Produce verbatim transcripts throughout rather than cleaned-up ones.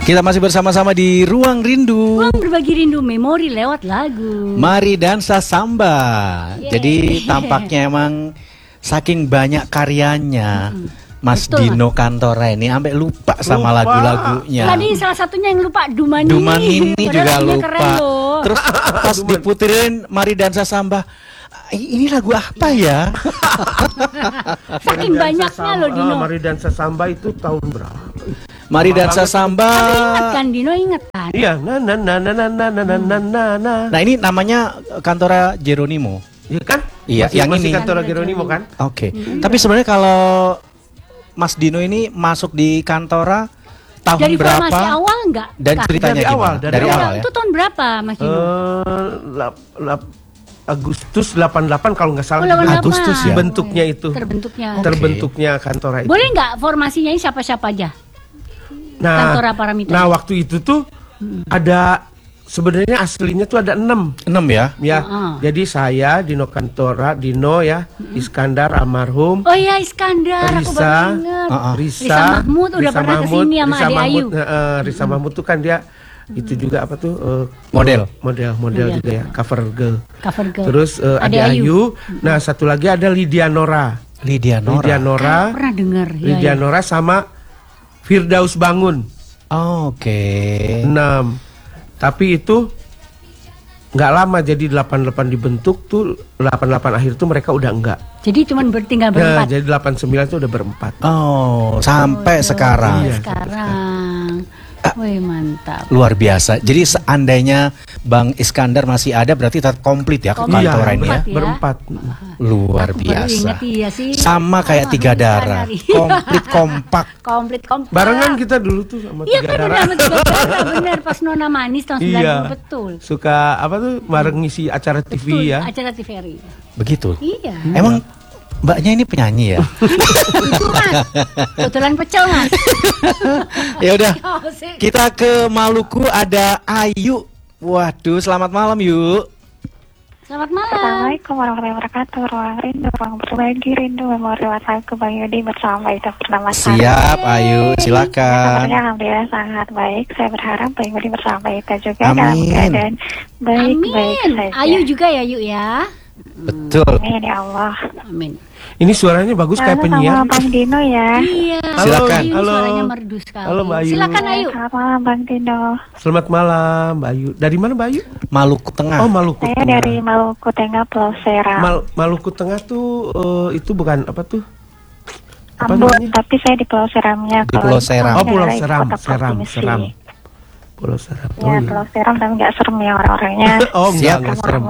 Kita masih bersama-sama di Ruang Rindu. Ruang berbagi rindu memori lewat lagu. Mari dansa samba. Yeay. Jadi tampaknya emang saking banyak karyanya, mm-hmm. Mas Betul, Dino Kantora ini sampai lupa sama Lupa. lagu-lagunya. Tadi salah satunya yang lupa Dumani. Dumani juga lagunya lupa. keren loh. Terus pas diputerin Mari Dansa Samba, ini lagu apa ya? Saking banyaknya loh Dino. Ah, Mari Dansa Samba itu tahun berapa? Mari Dansa Samba. Ingat kan Dino, ingat kan? Iya, na na na na na na na na na na. Nah ini namanya Kantora Geronimo. Iya kan? Iya, masih, yang masih ini. Kantora Geronimo kan? Oke. Okay. Hmm. Tapi sebenarnya kalau Mas Dino ini masuk di Kantora tahun dari berapa? Dari formasi awal enggak? Dan ceritanya dari gimana? awal, dari, dari awal, awal ya. Itu tahun berapa Mas Dino? Uh, lap, lap, Agustus delapan puluh delapan kalau nggak salah. Oh, delapan puluh delapan. Agustus ya. Bentuknya itu. Terbentuknya. Okay. Terbentuknya Kantora itu. Boleh nggak formasinya ini siapa-siapa aja? Nah, Kantora Paramita. Nah, waktu itu tuh hmm. ada sebenarnya aslinya tuh ada enam. Enam ya? Ya. Uh-huh. Jadi saya Dino Kantora, Dino ya, uh-huh. Iskandar almarhum. Oh iya Iskandar, Risa, aku baru ingat. uh-uh. Risa, Risa Mahmud udah Risa pernah Mahmud, kesini sama Risa Ade Mahmud, Ayu. uh, Risa hmm. Mahmud tuh kan dia hmm. itu juga apa tuh uh, model, model, model juga ya, cover girl. Cover girl. Terus uh, Ade, Ade Ayu. Ayu. Nah satu lagi ada Lydia Nora. Lydia Nora. Lydia Nora. Ah, pernah dengar. Lydia ya, Nora ya. Sama Firdaus Bangun. Oh, oke. Okay. Enam. Tapi itu nggak lama, jadi delapan puluh delapan dibentuk tuh, delapan puluh delapan akhir tuh mereka udah enggak. Jadi cuman bertinggal berempat. Nah, jadi delapan puluh sembilan tuh udah berempat. Oh, sampai oh, sekarang. Iya, sekarang. Wih, mantap. Luar biasa. Jadi seandainya Bang Iskandar masih ada berarti tetap komplit ya ke kantor ini ya. Berempat. Luar Aku biasa. Iya sih. Sama kayak Tiga Darah. Komplit kompak. Komplit kompak. Barengan kita dulu tuh sama Iya, Tiga kan Darah. Iya kan Tiga Darah benar pas Nona Manis tahun sembilan puluh Iya. betul. Suka apa tuh bareng ngisi acara T V Betul, ya. acara T V R I. Begitu. Iya. Emang Mbaknya ini penyanyi ya? Itu Mas. Kebetulan pecel Mas. Ya udah. Kita ke Maluku ada Ayu. Waduh, selamat malam yuk. Selamat malam. Assalamualaikum warahmatullahi wabarakatuh. Ruang rindu, ruang berbagi rindu memori lewat lagu Bang Yudi bersama Ita Purnama. Siap, Ayu, silakan. Kabarnya alhamdulillah sangat baik. Saya berharap Bang Yudi bersama Ita juga Amin. dalam keadaan baik-baik saja. Ayu juga ya Yuk ya. Betul. Amin ya Allah. Amin. Ini suaranya bagus kayak penyiar. Sama Bang Dino ya. Iya. Silakan. Ayu, Halo. suaranya merdu sekali. Halo, Mbak Ayu. Silakan Ayu. Selamat malam Bang Dino. Selamat malam Mbak Ayu. Dari mana Mbak Ayu? Maluku Tengah. Oh, Maluku Saya Tengah. dari Maluku Tengah, Pulau Seram. Mal Maluku Tengah tuh uh, itu bukan apa tuh? Apa Ambon, namanya? tapi saya di Pulau Seramnya. Di Pulau Seram. Oh, Pulau Dari Seram, kota Seram, provinsi. Seram. Pulau Seram. Oh, Ya, iya. Pulau Seram tapi nggak serem ya orang-orangnya. Oh, enggak, Siap. enggak serem.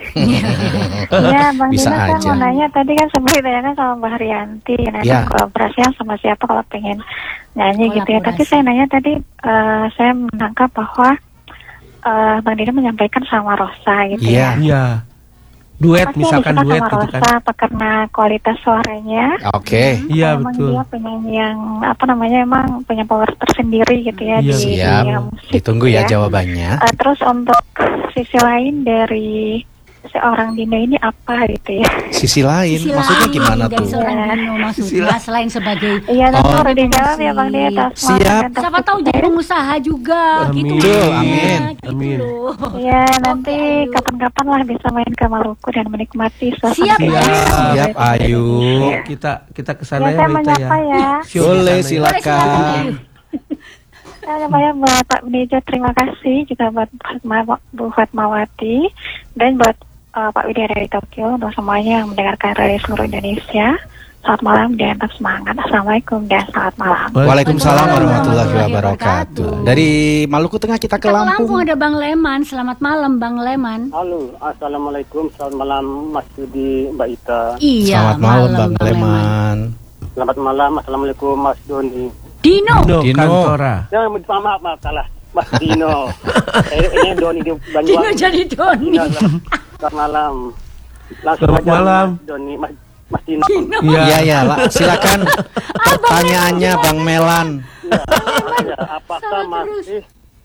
Iya, Bang Bisa Dino, saya aja. mau nanya tadi kan sempat ditanyakan sama Mbak Haryanti, nanti Ya. kolaborasinya sama siapa kalau pengen nyanyi gitu ya. Tapi Kolaborasi. saya nanya tadi, uh, saya menangkap bahwa uh, Bang Dino menyampaikan sama Rosa gitu Iya. ya. Iya. Duet, Pasti misalkan yang duet disuka sama gitu Rosa kan. apa karena kualitas suaranya? Oke. Iya, Emang betul. dia penyanyi yang apa namanya emang punya power tersendiri gitu ya Iya, di Siap. dunia musik. Ditunggu ya gitu jawabannya. Uh, terus untuk sisi lain dari seorang Dino ini apa gitu ya? Sisi lain, Sisi maksudnya lain gimana dari tuh? seorang Ya. Dino Sisi maksudnya lain. selain sebagai Iya, nanti Oh. harus dijawab ya Bang Dino. atas Siap. semangat dan siapa tahu jadi sukses. pengusaha juga Amin. gitu. Betul, maksudnya, amin. gitu Amin. loh. Iya, nanti Oke, Ayu. kapan-kapan lah bisa main ke Maluku dan menikmati suasana. Siap, Dino. Siap. Siap, Ayu. Iya. Kita kita ke Ya, sana saya ya, Wita ya. menyapa ya. Siap, Boleh, di sana ya. Boleh, silakan, silakan. Ayu. Saya namanya buat Pak Widijo, terima kasih juga buat Fatma- Bu Fatmawati dan buat uh, Pak Widya dari Tokyo untuk semuanya yang mendengarkan dari seluruh Indonesia. Selamat malam dan tetap semangat. Assalamualaikum dan selamat malam. Waalaikumsalam warahmatullahi warahmatullahi wabarakatuh. wabarakatuh. Dari Maluku Tengah kita ke Kita ke Lampung. Lampung ada Bang Leman. Selamat malam Bang Leman. Halo, assalamualaikum, selamat malam Mas Yudi, Mbak Ita. Iya, Selamat malam Bang Leman. Selamat malam, assalamualaikum Mas Doni. Dino. Dino, Dino. Kantora. Ya, maaf, maaf, maaf, salah. Mas Dino. Eh, ini Doni di Dino Banyuwangi. jadi Doni. Ya, selamat malam. Langsung Selamat aja, malam. Mas Doni, Mas, Mas Dino. Iya. Iya ya, lah, silakan pertanyaannya Bang Melan. Ya, ya, apakah masih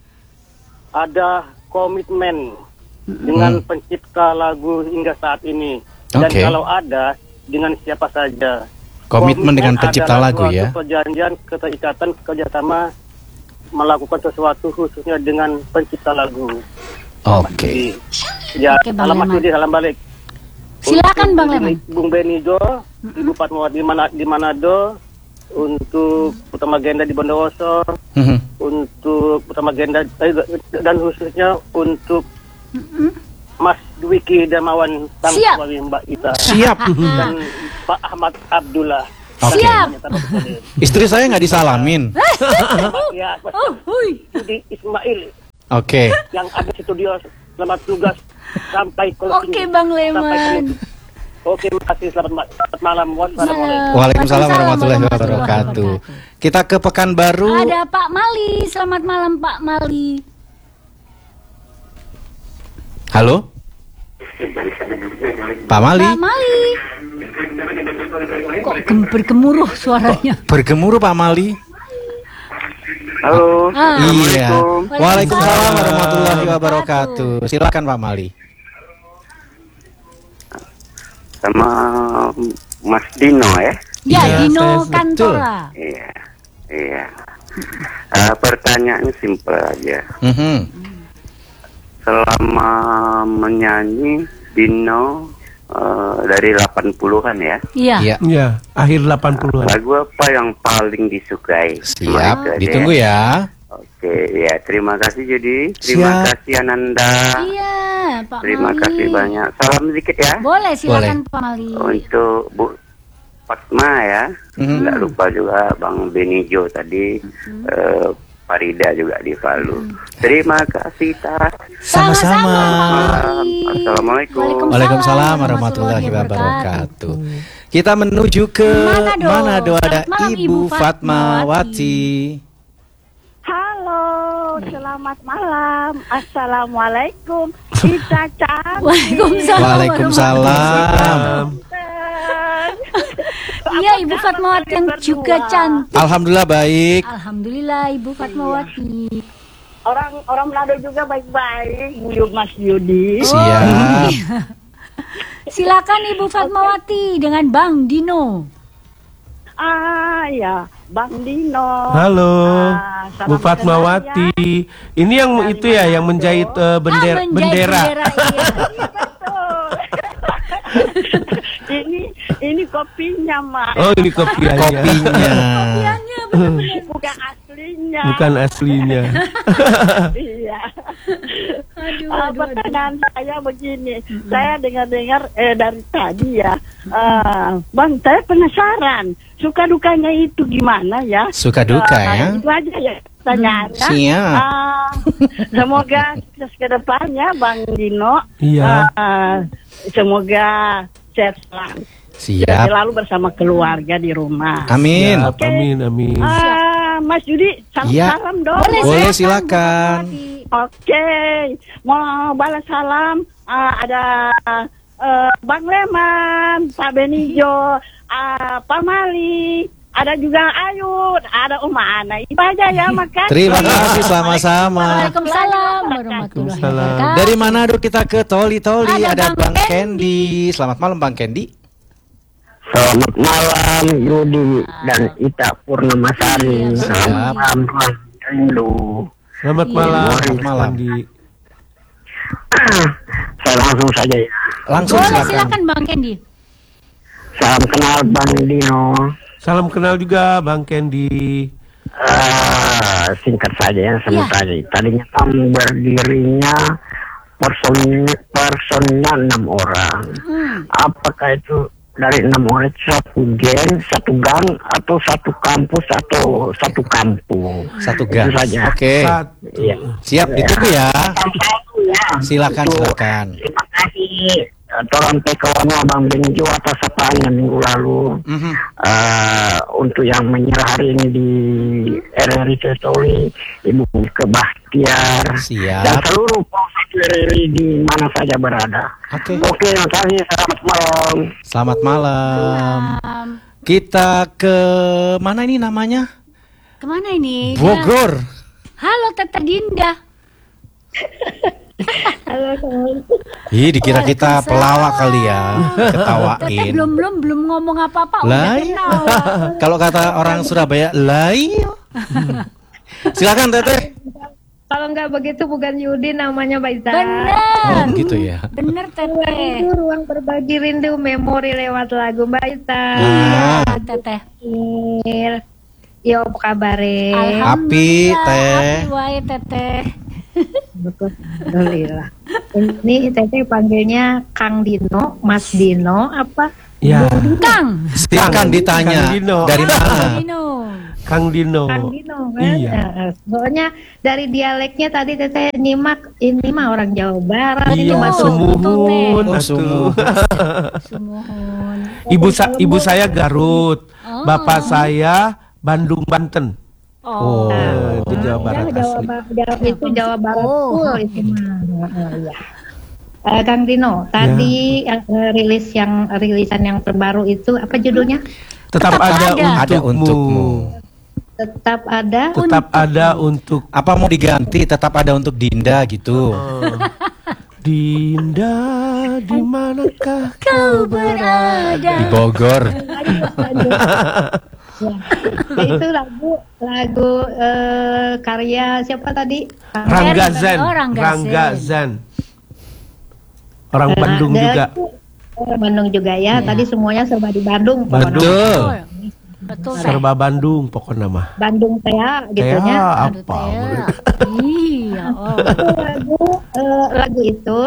ada komitmen dengan pencipta lagu hingga saat ini? Dan Oke. kalau ada, dengan siapa saja? Komitmen dengan pencipta adalah lagu suatu ya. perjanjian keterikatan kerjasama melakukan sesuatu khususnya dengan pencipta lagu. Oke. Ya, Oke, Bang salam Mas Leman. Yudi, salam balik. Silakan Untuk Bang Leman. Bung Benijo, Ibu Fatmawati di Mana- di Manado, untuk Utama Genda di Bondowoso, Mhm. untuk Utama Genda eh, dan khususnya untuk Mas Dwiki Darmawan sang Siap. suami Mbak Ita Siap. dan Pak Ahmad Abdullah. Oke. Siap. Istri saya nggak disalamin. Ya, Mas Oh, hui. Yudi Ismail Oke. yang ada di studio, selamat tugas sampai closing. Oke, Bang Sampai Leman. penutup. Oke, terima kasih. Selamat, ma- selamat malam. Wassalamualaikum. Waalaikumsalam warahmatullahi wabarakatuh. Kita ke Pekanbaru. Ada Pak Mali. Selamat malam Pak Mali. Halo. Pak Mali. Pak Mali. Kok gem- bergemuruh suaranya? Bergemuruh Pak Mali. Halo. Ah. Iya. Waalaikumsalam Waalaikumsalam warahmatullahi wabarakatuh. Silakan Pak Mali. Sama Mas Dino ya. Ya, Iya, Dino saya- Kantora. Iya. Iya. Eh, pertanyaan simpel aja. Mhm. Selama menyanyi Dino eh, dari delapan puluhan ya. Iya. Iya. Ya, akhir delapan puluhan. Lagu apa yang paling disukai? Cuma itu Siap. aja Ditunggu ya. Oke, ya terima kasih Judi. Terima Siap. kasih Ananda. Iya, Pak Terima Mali. kasih banyak. Salam sedikit ya. Boleh, silakan Pak Mali. Untuk Bu Fatma ya. Mhm. Nggak lupa juga Bang Benijo tadi. eh, Farida juga di Palu. Terima kasih Tas. Sama-sama. Pak Mali. Assalamualaikum. Waalaikumsalam warahmatullahi wabarakatuh. Kita menuju ke Manado. Manado, ada Selamat malam, Ibu Ibu Fatmawati. Halo, selamat malam. Assalamualaikum. Kita cantik. Waalaikumsalam. Waalaikumsalam. Iya, Ibu Fatmawati yang juga cantik. Alhamdulillah baik. Alhamdulillah Ibu Fatmawati. Orang orang Manado juga baik-baik. Buyut Mas Yudi. Siap. Silakan Ibu Fatmawati dengan Bang Dino. Ah ya, Bang Dino. Halo, Ah, salam Bu Fatmawati. Ini yang Dari itu ya, yang menjahit eh, bender- Ah, menjahit bendera. iya. Betul. ini ini kopinya, Mak. Oh, ini kopiannya. Kopinya. Kopiannya benar-benar. Bukan aslinya. Bukan aslinya. Iya. Aduh, Ah, aduh, aduh. pertanyaan saya begini, saya dengar-dengar eh, dari tadi ya, ah, Bang, saya penasaran, suka dukanya itu gimana ya? Suka duka Ah, ya. Itu aja ya pertanyaannya. Siap. Ah, semoga sukses ke depannya, Bang Dino. Iya. Ah, semoga sehat selalu. Siap. Selalu bersama keluarga di rumah. Amin. Siap, amin, amin. Ah, Mas Yudi, salam Iya. salam dong. Boleh, silakan. Oke, mau balas salam. Ah, ada eh, Bang Leman, Pak Benijo, ah, Pak Mali, ada juga Ayu, ada Uma Ana. Itu aja ya, makan. Terima kasih sama-sama. Waalaikumsalam warahmatullahi Waalaikumsalam. wabarakatuh. Dari Manado kita ke Toli Toli, Ada ada Bang Bang Candy. Selamat malam Bang Candy. Selamat malam Yudi dan Ita Purnamasari. Iya, Selamat malam Tuan Rindu. Selamat Iya. malam, Selamat malam. Andi. Saya langsung saja ya. Langsung Boleh, silakan. silakan Bang Candy. Salam kenal Bang Dino. Salam kenal juga Bang Candy. Ah, singkat saja ya, sebut Iya. aja. Tadinya kan berdirinya person personnya enam orang. Hmm. Apakah itu dari enam orang itu satu geng, satu gang, atau satu kampus, atau satu kampung? Satu Itu gas. saja. Oke. Satu. Iya. Siap ditunggu ya. Satu ya. Silakan Itu. silakan. Terima kasih. Toron P K W Bang Benjo atas apaannya minggu lalu. Mhm. Eh, untuk yang menyerah hari ini di R R I Toli, Ibu Kebahtiar, Siap. dan seluruh polsek R R I di mana saja berada. Oke. Oke, terima kasih. Selamat malam. Selamat malam. Um, Kita ke mana ini namanya? kemana ini? Bogor. Halo Tete Dinda. Ih, dikira kita Waalaikumsalam. pelawak kali ya, Tete ketawain. belum belum belum ngomong apa-apa udah Lai. ketawa. Kalau kata orang Surabaya, lai. Silakan Teteh. Kalau nggak begitu bukan Yudi namanya Mbak Ita. Bener. Oh, gitu ya. Bener Ruang Teteh. itu ruang berbagi rindu memori lewat lagu Mbak Ita. Iya Ah. Teteh. Yo apa kabar? Api, Teh. Api wae Teteh. Alhamdulillah. Ini Teteh panggilnya Kang Dino, Mas Dino apa? Ya, Kang. Silakan ditanya. Kang Dino. Dari mana? Dino. Kang Dino. Kang Dino kan? Iya. Nah, soalnya dari dialeknya tadi Teteh nyimak ini mah orang Jawa Barat, ini Iya, mah sumuhun. Oh, atuh. sumuhun. Sumuhun. Ibu sa ibu saya Garut, Oh. bapak saya Bandung Banten. Oh. Oh, itu Jawa Barat Ya, Jawa, asli. Ba- Jawa- itu Jawa Barat Oh. full itu mah. Oh, iya. Eh, Kang Dino, tadi yang eh, rilis yang rilisan yang terbaru itu apa judulnya? Tetap, Tetap ada, ada. Ada untukmu. untukmu. Tetap ada. Tetap ada untuk Apa mau diganti? Tetap ada untuk Dinda gitu. Dinda, di manakah Kau berada. Di Bogor. Ya. Itu lagu lagu eh, karya siapa tadi? Rangga Zan, Oh, Rangga Rangga Zan. Zan. Orang Eh, Bandung dan- juga. Orang Bandung juga ya. Tadi semuanya serba di Bandung. pokoknya. Betul. Betul Teh. Serba Bandung pokoknya mah. Bandung Tea gitu Teh, ya. Aduh, apa? Teh. Iya. Oh. Itu lagu eh, lagu itu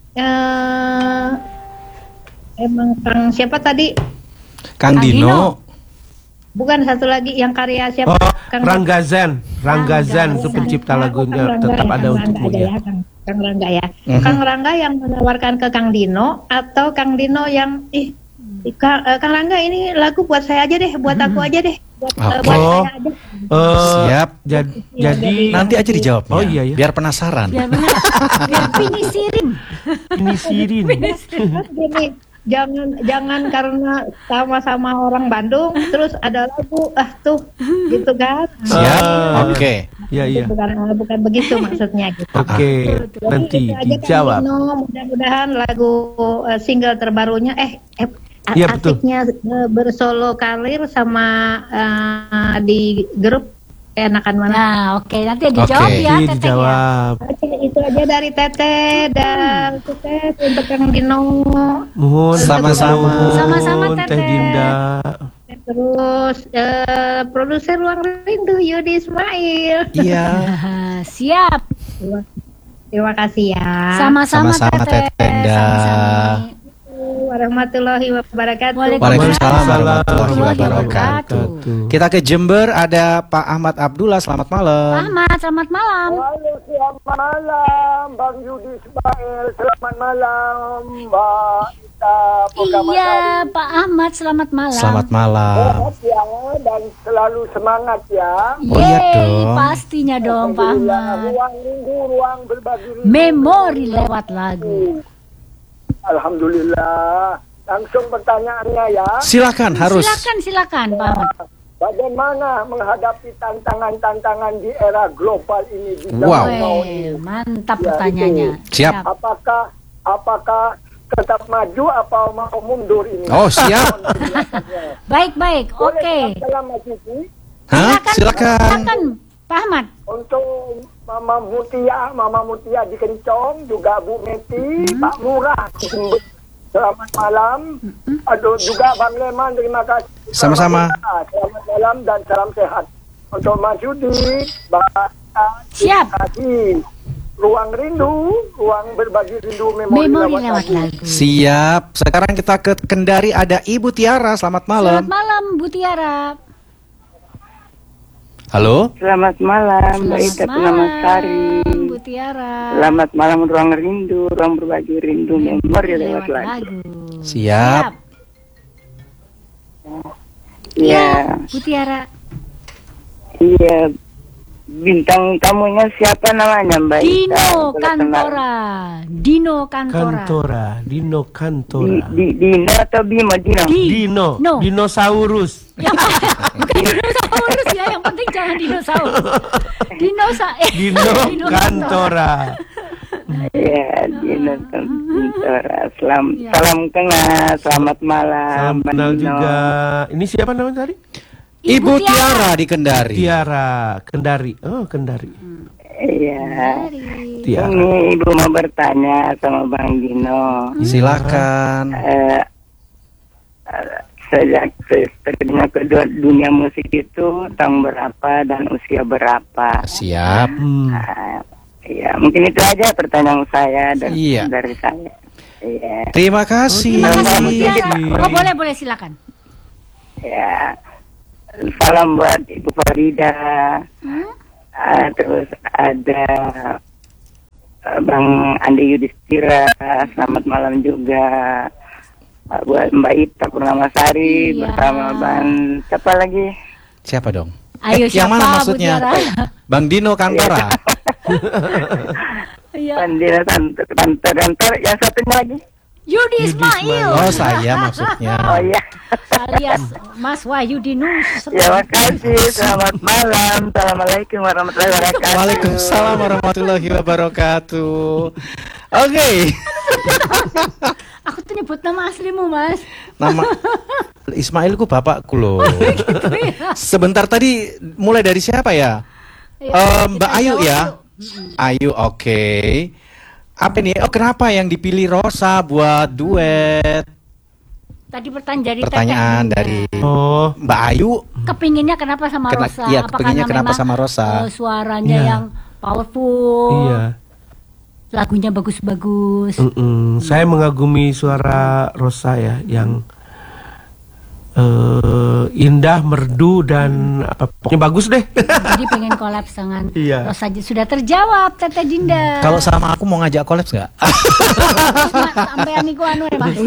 eh emang Kang siapa tadi? Kang Kang Dino. Dino. Bukan satu lagi yang karya siapa? Oh, Kang Rangga Zan, Rangga Rangga Zan itu Zan. pencipta Kang lagunya Rangga Tetap ya, Ada Kang Untukmu Rangga ya. ya, Kang, Kang Rangga ya. Mhm. Kang Rangga yang menawarkan ke Kang Dino atau Kang Dino yang ih Kang, eh, Kang Rangga ini lagu buat saya aja deh, buat aku aja deh, buat, eh, Oke. buat Oh. saya aja. Eh, Siap. Jadi, Ya, jadi Nanti aja dijawabnya. Oh, iya, iya. Biar penasaran. Biar benar. Biar pinisirin. ini Sirin. Terus gini, jangan jangan karena sama-sama orang Bandung terus ada lagu ah tuh gitu kan. Siap. Ah. Oke. Iya, iya. Bukan bukan begitu maksudnya gitu. Oke, Jadi nanti itu aja, Kang dijawab. Dino. Mudah-mudahan lagu eh, single terbarunya eh, eh a- Iya, betul. asiknya eh, bersolo karir sama eh, di grup enakan mana. Nah, oke nanti dijawab Oke. ya Iya, Teteh ya. dijawab. Oke, itu aja dari Teteh dan sukses untuk Kang Dino. Mohon Sama-sama. nuhun, Sama-sama, Teh Teteh. Dinda. Terus eh, produser Ruang Rindu Yudi Ismail. Iya. Ah, siap. Terima kasih ya. Sama-sama Sama-sama, Teteh. Teteh Dinda. Sama-sama. Warahmatullahi wabarakatuh. Waalaikumsalam warahmatullahi wabarakatuh. wabarakatuh. Kita ke Jember, ada Pak Ahmad Abdullah. Selamat malam. Ahmad, selamat malam. Halo, selamat malam Bang Yudi Ismail. Selamat malam Mbak Ita. Iya, Pak Ahmad, selamat malam. Selamat malam. Sehat ya dan selalu semangat ya. Oh, iya Yeay, dong. pastinya dong Pak Alhamdulillah, Ahmad. ruang rindu, ruang berbagi rindu. Memori lewat lagu. Alhamdulillah. Langsung pertanyaannya ya. Silakan, harus. Silakan, silakan Pak Ahmad. Bagaimana menghadapi tantangan-tantangan di era global ini di zaman Wow. now Weh, ini? mantap Ya, pertanyaannya. Siap. Apakah apakah tetap maju apa mau mundur ini? Oh, siap. Baik, baik. Oke. Salam Mas Yudi. Hah? Silakan. Silakan Pak Ahmad. Untuk Mama Mutia, Mama Mutia di Kencong, juga Bu Meti, Pak Murah. Selamat malam. Aduh, juga Bang Leman, terima kasih. Sama-sama. Selamat, selamat malam dan salam sehat. Untuk Mas Yudi, Mbak Siap. terima kasih. Ruang rindu, ruang berbagi rindu memori, Memori lewat lewat lagu. lagu. Siap. Sekarang kita ke Kendari, ada Ibu Tiara. Selamat malam. Selamat malam Bu Tiara. Halo. Selamat malam, Mbak Ita Selamat Purnamasari. malam Bu Tiara. Selamat malam, ruang rindu, ruang berbagi rindu, memori lewat lagu. Siap. Iya, Bu Tiara. iya. Bintang tamunya siapa namanya, Mbak Ita? Dino Boleh kenal? Kantora. Dino Kantora. Kantora, Dino Di, Kantora. di, Dino atau Bimo? Dino? Di- Dino, No. dinosaurus. Yang bukan dinosaurus ya, yang penting jangan dinosaurus. Dinosa eh, Dino Kantora. Iya, Dino Kantora. Selam, Ya. Salam kenal, selamat malam. Salam Mbak kenal Dino. juga. Ini siapa namanya tadi? Ibu Tiara di Kendari. Tiara, Kendari. Oh, Kendari. Iya. Tiara. Ini Ibu mau bertanya sama Bang Dino. Silakan. Eh, eh, sejak terjadinya ke dunia musik itu tahun berapa dan usia berapa? Siap. Hmm. Nah, ya mungkin itu aja pertanyaan saya dari, Iya. dari saya. Iya. Terima kasih. Terima kasih Bu Iya. Tiara. Oh boleh boleh silakan. Ya. Salam buat Ibu Farida. Hmm? Ah, terus ada uh, Bang Andi Yudhistira, selamat malam juga. Uh, buat Mbak Ita Purnamasari Iya. bersama Bang siapa lagi? Siapa dong? Ayo Eh, yang siapa mana Bu maksudnya? Tiara? Bang Dino Kantara. Iya. Pandira Tante Tante Tante yang satunya lagi. Yudi Ismail. Oh, saya maksudnya. Oh iya. Alias Mas Wahyu Dinus. Ya makasih. Selamat malam. Assalamualaikum warahmatullahi wabarakatuh. Waalaikumsalam warahmatullahi wabarakatuh. Oke. Aku tuh nyebut nama aslimu, Mas. Nama Ismailku bapakku loh. Gitu ya. Sebentar tadi mulai dari siapa ya? Ya, Eh, Mbak kita Ayu jawab ya. yuk. Ayu, oke. Apa nih? Oh, kenapa yang dipilih Rosa buat duet? Tadi pertanyaan dari Pertanyaan Teteh dari Dinda. Oh, Mbak Ayu. Kepinginnya kenapa sama Kena- Rosa? iya, Apa kepinginnya karena kenapa memang, sama Rosa? eh, suaranya Iya. yang powerful, iya. lagunya bagus-bagus. Mm-mm. Saya mengagumi suara Rosa ya, yang eh, indah, merdu dan apa pokoknya bagus deh. Jadi pengen kolaps dengan Iya. Rosa. Sudah terjawab Teteh Dinda. Kalau sama aku mau ngajak kolaps nggak? Sampai aniku anu ya, Mas.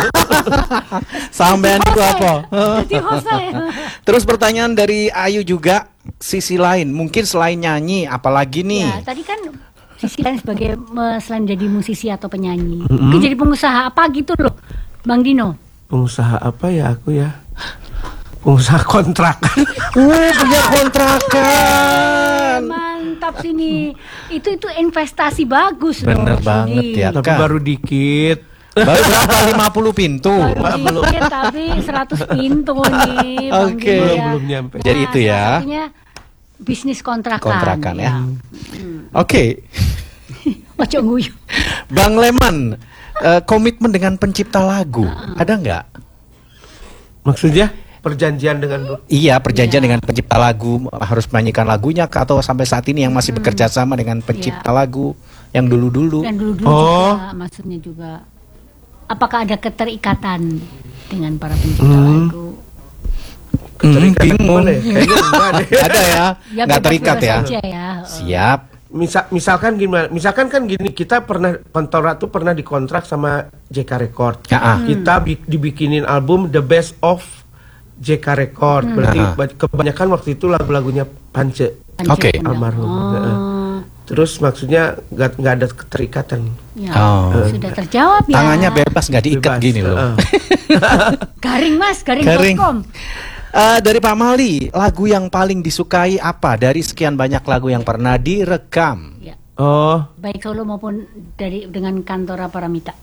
Sampean itu apa? Jadi Rosa ya. Terus pertanyaan dari Ayu juga, sisi lain, mungkin selain nyanyi, apalagi nih? Ya, tadi kan sisi lain sebagai me- selain jadi musisi atau penyanyi, mungkin jadi pengusaha apa gitu loh, Bang Dino. Pengusaha apa ya aku ya? Pengusaha kontrakan. Uh, punya kontrakan. Mantap sini. Itu itu investasi bagus loh. Bener Sudi. banget ya. Tapi Kak. baru dikit. Baru berapa? lima puluh pintu. Baru dikit, tapi seratus pintu nih, Bang Oke. Dino Belum ya. belum nyampe. Jadi itu ya. salah satunya bisnis kontrakan. Kontrakan ya. Oke. Ojo nguyu. Bang Leman, eh, komitmen dengan pencipta lagu, ada nggak? Maksudnya perjanjian dengan Iya, perjanjian Iya. dengan pencipta lagu, harus menyanyikan lagunya kah, atau sampai saat ini yang masih bekerja sama dengan pencipta lagu yang dulu-dulu? Dan dulu-dulu Oh. juga maksudnya juga. Apakah ada keterikatan dengan para pencipta Hmm. lagu? keterikatan bingung. gimana ya? Kayaknya enggak deh. Ada ya, Ya, nggak terikat bebas-bebas ya? aja ya. Siap. Misal, misalkan gimana? Misalkan kan gini, kita pernah Kontora tuh pernah dikontrak sama J K Record. Ya, ah. Kita bi- dibikinin album The Best of J K Record. Berarti Ah. ba- kebanyakan waktu itu lagu-lagunya Pance Oke. almarhum. Oh, Heeh. Terus maksudnya nggak nggak ada keterikatan. ya. Oh. Sudah terjawab ya. Tangannya bebas, nggak diikat Bebas. gini loh. Heeh. Garing Mas, garing. Garing. dot com. Eh, dari Pak Mali, lagu yang paling disukai apa dari sekian banyak lagu yang pernah direkam? Ya. Oh, Baik solo maupun dari dengan Kantora Paramita.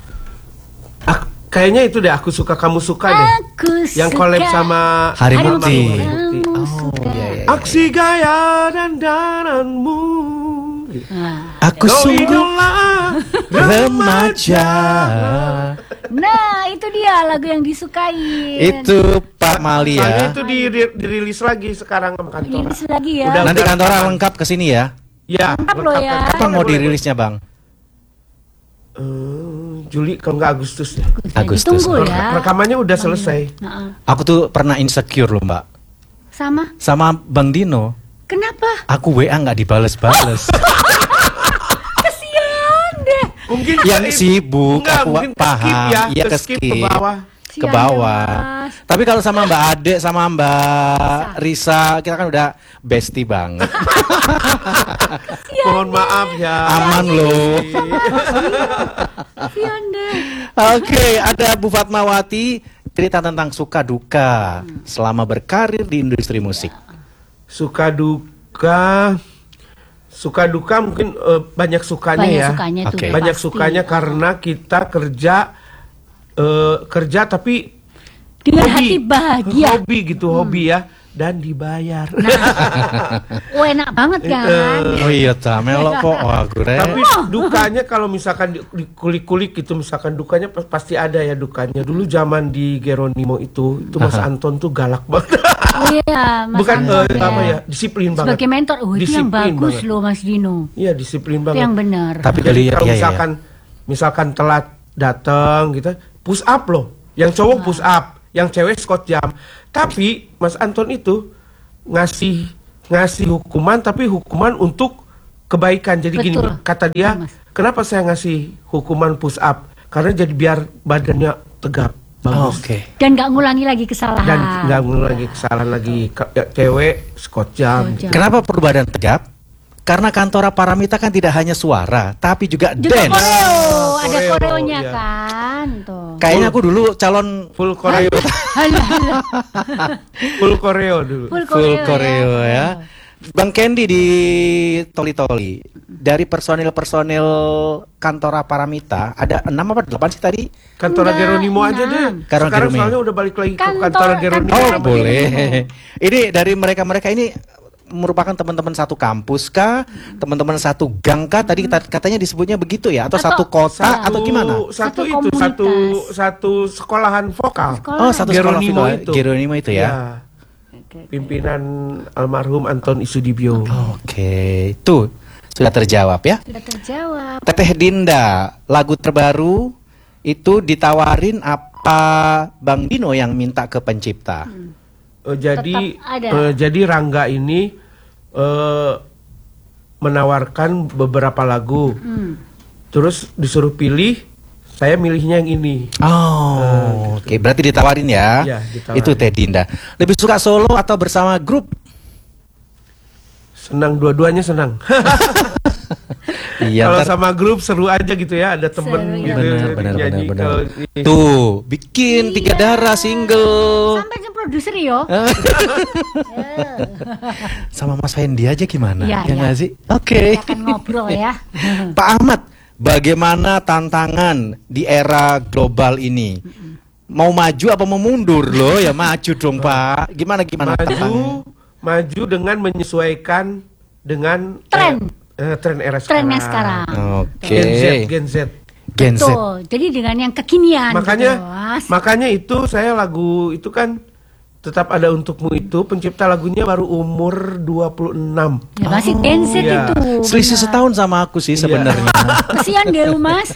ah, kayaknya itu deh aku suka kamu suka deh. Aku Yang suka. collab sama Hari Hari Mukti. Hari Mukti. Kamu Oh, suka. iya, iya. Aksi gaya dan dananmu. Nah, Aku Kau sungguh idola remaja. nah, itu dia lagu yang disukai. Itu Pak Mali Soalnya ya. itu di, di- dirilis lagi sekarang sama Kantora. Rilis lagi ya. Udah. Nanti kantora lengkap ke sini ya. Ya, Lengkap loh ya. lengkap. Kapan mau dirilisnya, Bang? Eh, Juli kalau nggak Agustus ya. Agustus. Ditunggu Re- ya. Rekamannya udah selesai. Nah, Aku tuh pernah insecure loh, Mbak. sama. Sama Bang Dino. Kenapa? Aku W A nggak dibales-bales. Kesian deh. Mungkin Yang eh, sibuk, enggak, aku mungkin paham. ke-skip ya, Iya, ke-skip ke-skip. ke bawah. Ke Sian bawah. ya, Mas. Tapi kalau sama Mbak Ade, sama Mbak Risa, kita kan udah bestie banget. Mohon maaf ya. Aman loh. Kesian deh. Oke, ada Bu Fatmawati, cerita tentang suka duka selama berkarir di industri musik. Suka duka, suka duka mungkin eh, banyak sukanya Banyak ya. sukanya tuh. Oke. Banyak pasti. sukanya karena kita kerja eh, kerja tapi dengan hobi. hati bahagia. Hobi gitu, hobi ya. dan dibayar. Oh enak banget kan? Oh iya ta, melok kok. Wah, gue. Tapi dukanya kalau misalkan di, di kulik-kulik itu misalkan dukanya pas- pasti ada ya dukanya. Dulu zaman di Geronimo itu, itu Mas Anton tuh galak banget. Oh iya, Mas Bukan Anton eh, ya. apa ya, disiplin banget. Sebagai mentor, oh itu yang Disiplin bagus banget. loh Mas Dino. Iya, disiplin Itu banget. yang benar. Tapi Jadi iya, kalau iya, misalkan misalkan telat datang gitu, push up loh. Yang cowok push up, yang cewek squat jam. Tapi Mas Anton itu ngasih ngasih hukuman, tapi hukuman untuk kebaikan. Jadi gini, Betul. kata dia, Betul, Mas. kenapa saya ngasih hukuman push up? Karena jadi biar badannya tegap, bagus. Oke. Dan nggak ngulangi lagi kesalahan. Dan nggak ngulangi kesalahan lagi. Ke- ya, cewek squat jam. Squat jam. Kenapa perlu badan tegap? Karena Kantora Paramita kan tidak hanya suara, tapi juga, Juga dance. koreo, ada Koreo, koreonya iya. kan tuh. Kayaknya aku dulu calon Full koreo, Halo, halo. full koreo dulu. Full full koreo, koreo ya. ya. Bang Kendi di Toli Toli, dari personil-personil Kantora Paramita ada enam apa delapan sih tadi? Kantor Enggak, Geronimo aja enam. deh. Kantor Sekarang Geronimo. soalnya udah balik lagi ke Kantor- kantor Geronimo. kantor Oh namanya. boleh. Ini dari mereka-mereka ini merupakan teman-teman satu kampus kah, teman-teman satu gang kah? Tadi kita- katanya disebutnya begitu ya, atau, Atau- satu kota Satu- atau gimana? Satu, Satu itu komunitas. satu satu sekolahan vokal. Sekolah. Oh satu sekolah Geronimo vokal. itu. Geronimo itu ya. Oke. Pimpinan almarhum Anton Isudibyo. Oke, tuh sudah terjawab ya. Sudah terjawab. Teteh Dinda, lagu terbaru itu ditawarin apa Bang Dino yang minta ke pencipta? Eh, jadi Tetap ada. eh, jadi Rangga ini eh, menawarkan beberapa lagu. Hmm. Terus disuruh pilih, saya milihnya yang ini. Oh, oke, berarti ditawarin ya. Iya, ditawarin. Itu Teh Dinda. Lebih suka solo atau bersama grup? Senang dua-duanya senang. Iya, Kalau ntar- sama grup seru aja gitu ya, ada temen Seru, gitu. benar benar benar nyanyi. benar. Kalau ini- Tuh, bikin tiga Iya. darah single. Sampai ke produser yo. Sama Mas Fendi aja gimana? Iya, ya iya. nggak sih? Oke. Kita akan ngobrol ya. Pak Ahmad, bagaimana tantangan di era global ini? Mau maju apa mau mundur loh? Ya maju dong Pak. Gimana gimana? tantangannya? maju maju dengan menyesuaikan dengan Tren. eh, eh, tren era sekarang. Trennya sekarang. Oke. Gen Z, Gen Z. Gen Z. Betul. Jadi dengan yang kekinian Makanya gitu, Mas. makanya itu saya lagu itu kan tetap ada untukmu itu pencipta lagunya baru umur dua puluh enam. Ya masih Gen Z iya. itu. Selisih benar. setahun sama aku sih sebenarnya. Kesian deh lu, Mas.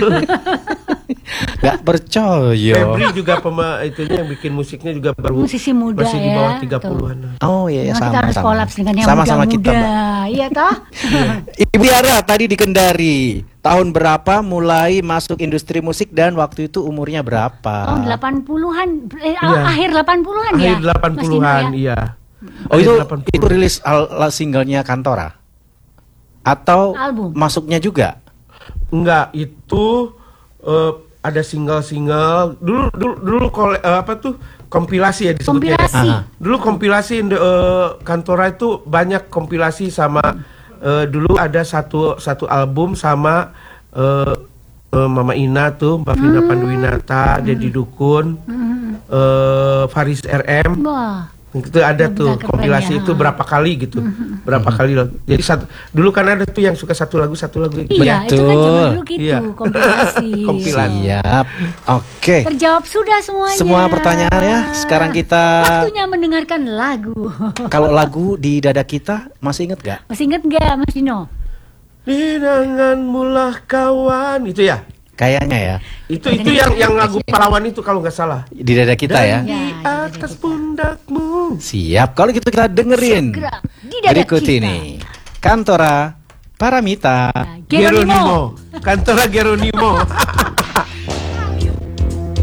Gak percaya. Febri juga pema itunya yang bikin musiknya juga baru Musisi muda masih di ya, bawah tuh. tiga puluhan. Oh iya, iya Nah, sama kita harus sama. kolaps dengan yang Sama-sama kita, muda-muda. Mbak. Iya toh? Ibu Yara tadi di Kendari. Tahun berapa mulai masuk industri musik dan waktu itu umurnya berapa? Tahun delapan puluhan, eh, Iya. akhir delapan puluhan ya. Akhir delapan Mas puluhan, Dino ya? iya. Oh itu Akhir delapan puluh. itu rilis al- al- singlenya Kantora atau Album. masuknya juga? Enggak, itu eh, ada single-single. Dulu dulu dulu kole- eh, apa tuh? Kompilasi ya disebutnya. Kompilasi. Aha. Dulu kompilasi eh, Kantora itu banyak kompilasi sama eh, dulu ada satu satu album sama eh, eh, Mama Ina tuh, Mbak Vina Hmm. Panduwinata, Dedi Dukun, eh, Faris R M. Wah. Itu ada tuh Keren kompilasi ya. itu berapa kali gitu. Berapa kali loh. Jadi satu, dulu kan ada tuh yang suka satu lagu satu lagu gitu. Iya, itu kan zaman Betul. dulu gitu, Iya. kompilasi. Kompilasi. Siap. Oke. Terjawab sudah semuanya. Semua pertanyaan ya. Sekarang kita Waktunya mendengarkan lagu. kalau lagu di dada kita masih inget gak? Masih inget gak Mas Dino? Denganmu lah kawan itu ya. Kayaknya ya Itu itu yang yang lagu pahlawan itu kalau nggak salah. di dada kita ya. Dan di Ya, di atas pundakmu. Siap. Kalau gitu kita dengerin Segera di dada berikut kita. ini Kantora Paramita. Geronimo. Kantora Geronimo.